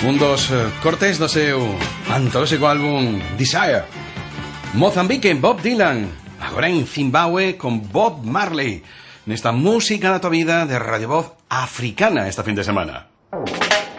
Un dos cortes do seu antolóxico álbum Desire. Mozambique, Bob Dylan. Agora en Zimbabue con Bob Marley. Nesta música da tua vida de Radio Voz Africana esta fin de semana.